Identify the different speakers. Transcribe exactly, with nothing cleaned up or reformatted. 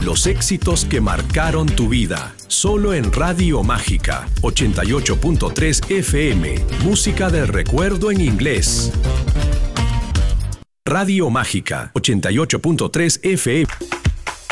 Speaker 1: Los éxitos que marcaron tu vida. Solo en Radio Mágica ochenta y ocho punto tres F M. Música del recuerdo en inglés. Radio Mágica ochenta y ocho punto tres F M.